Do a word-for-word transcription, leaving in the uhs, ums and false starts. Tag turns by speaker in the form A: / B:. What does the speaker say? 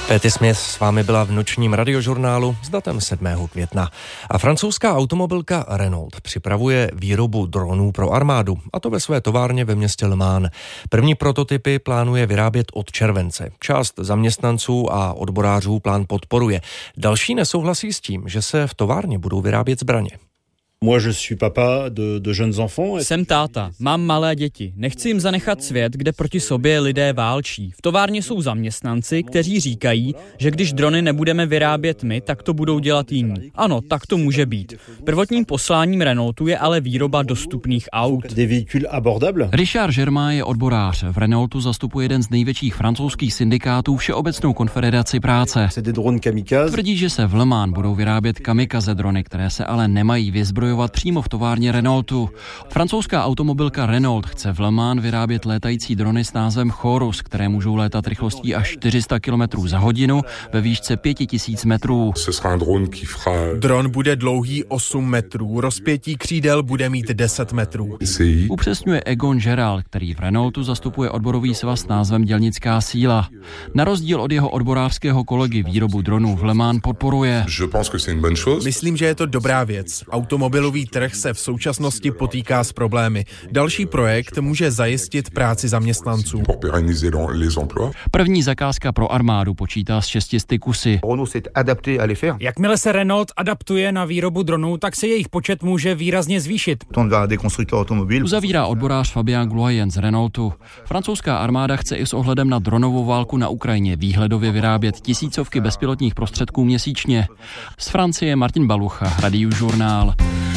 A: Patty Smith s vámi byla v nočním radiožurnálu s datem sedmého května. A francouzská automobilka Renault připravuje výrobu dronů pro armádu, a to ve své továrně ve městě Le Mans. První prototypy plánuje vyrábět od července. Část zaměstnanců a odborářů plán podporuje. Další nesouhlasí s tím, že se v továrně budou vyrábět zbraně.
B: Jsem táta, mám malé děti. Nechci jim zanechat svět, kde proti sobě lidé válčí. V továrně jsou zaměstnanci, kteří říkají, že když drony nebudeme vyrábět my, tak to budou dělat jiní. Ano, tak to může být. Prvotním posláním Renaultu je ale výroba dostupných aut.
C: Richard Germain je odborář. V Renaultu zastupuje jeden z největších francouzských syndikátů Všeobecnou konfederaci práce. Tvrdí, že se v Le Mans budou vyrábět kamikaze drony, které se ale nemají vyzbrojovat přímo v továrně Renaultu. Francouzská automobilka Renault chce v Le Mans vyrábět létající drony s názvem Chorus, které můžou létat rychlostí až čtyři sta kilometrů za hodinu ve výšce pět tisíc metrů.
D: Dron bude dlouhý osm metrů, rozpětí křídel bude mít deset metrů.
C: Upřesňuje Egon Gerald, který v Renaultu zastupuje odborový svaz s názvem Dělnická síla. Na rozdíl od jeho odborářského kolegy výrobu dronů v Le Mans podporuje.
D: Myslím, že je to dobrá věc. Automobilový trh se v současnosti potýká s problémy. Další projekt může zajistit práci zaměstnanců.
C: První zakázka pro armádu počítá s šesti kusy.
E: Jakmile se Renault adaptuje na výrobu dronů, tak se jejich počet může výrazně zvýšit.
C: Uzavírá odborář Fabien Gloyen z Renaultu. Francouzská armáda chce i s ohledem na dronovou válku na Ukrajině výhledově vyrábět tisícovky bezpilotních prostředků měsíčně. Z Francie Martin Balucha, Radiožurnál.